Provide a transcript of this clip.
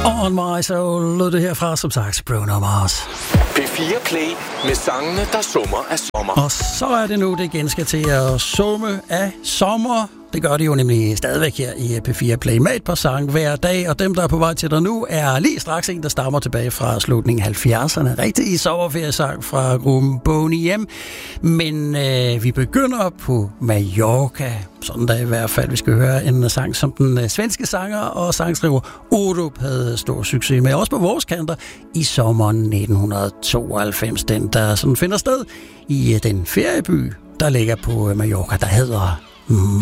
On My Soul lød det herfra, som sagt, Bruno Mars. P4 Play med sangene, der summer af sommer. Og så er det nu, det igen skal til at summe af sommer. Det gør det jo nemlig stadigvæk her i P4 Play med et par sange hver dag, og dem, der er på vej til dig nu, er lige straks en, der stammer tilbage fra slutningen af 70'erne. Rigtig sommerferiesang fra gruppen Boney M. Men vi begynder på Mallorca. Sådan der i hvert fald. Vi skal høre en sang, som den svenske sanger og sangskriver Orup havde stor succes med, også på vores kanter, i sommeren 1992. Den, der sådan finder sted i den ferieby, der ligger på Mallorca, der hedder